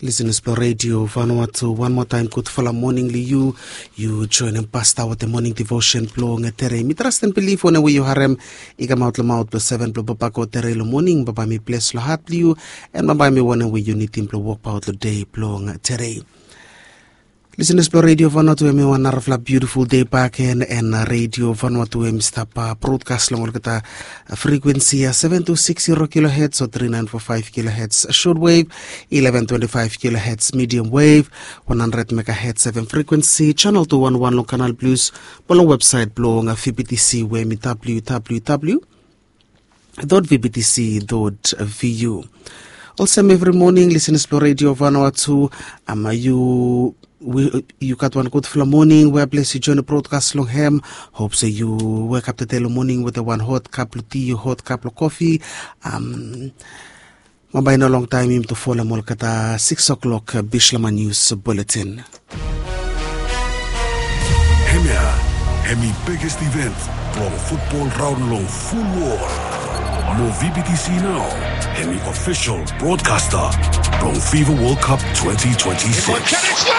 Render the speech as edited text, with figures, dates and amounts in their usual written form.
Listeners per radio, Vanuatu, one more time, good for morning, you join and past out the morning devotion, plong a tere. Me trust and believe when you harem, igamaut lamaut plus 7 plus babako tere lo morning, baba me bless lo hat liu, and baba me one way you need him to walk out the day, plong tere. Listeners per radio, Vanuatu, me one arafla beautiful day back and radio, Vanuatu, stapa broadcast long kata frequency 7260 kilohertz or 3945 kilohertz shortwave, 1125 kilohertz medium wave, 100 megahertz 7 frequency, channel 211 long canal plus, bolong website blong VBTC where me www.vbtc.vu. Also every morning, listeners per radio, Vanuatu, you got one good flow morning where bless you join the broadcast long ham. Hope so you wake up the day morning with the one hot cup of tea, hot cup of coffee. Mabay na long time him to follow mo kata 6 o'clock Bishlama News Bulletin. Hemi biggest event from football round long full war. Mo VBTC now. Hemi official broadcaster from FIFA World Cup 2026.